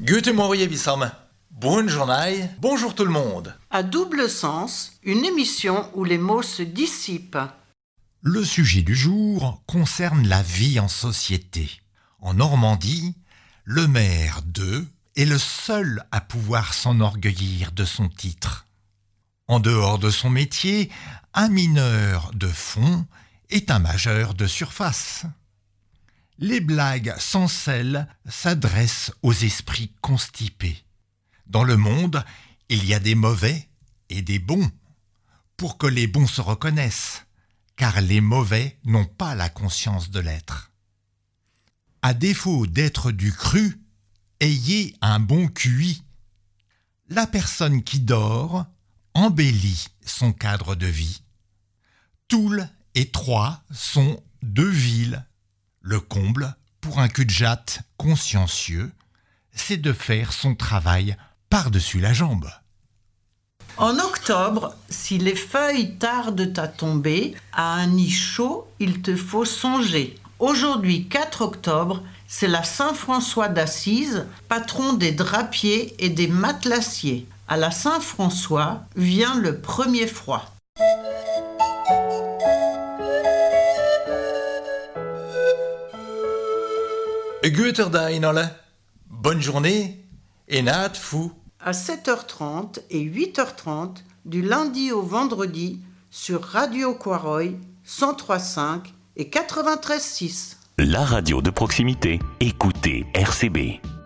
Guten Morgen, Bissam. Bonne journée, bonjour tout le monde. À double sens, une émission où les mots se dissipent. Le sujet du jour concerne la vie en société. En Normandie, le maire de est le seul à pouvoir s'enorgueillir de son titre. En dehors de son métier, un mineur de fond est un majeur de surface. Les blagues sans sel s'adressent aux esprits constipés. Dans le monde, il y a des mauvais et des bons, pour que les bons se reconnaissent, car les mauvais n'ont pas la conscience de l'être. À défaut d'être du cru, ayez un bon QI. La personne qui dort embellit son cadre de vie. Toul et Troyes sont deux villes. Le comble, pour un cul-de-jatte consciencieux, c'est de faire son travail par-dessus la jambe. En octobre, si les feuilles tardent à tomber, à un nid chaud, il te faut songer. Aujourd'hui, 4 octobre, c'est la Saint-François d'Assise, patron des drapiers et des matelassiers. À la Saint-François vient le premier froid. Guten Tag, alle. Bonne journée et naat fou. À 7h30 et 8h30, du lundi au vendredi, sur Radio Quaroy, 103.5 et 93.6. La radio de proximité, écoutez RCB.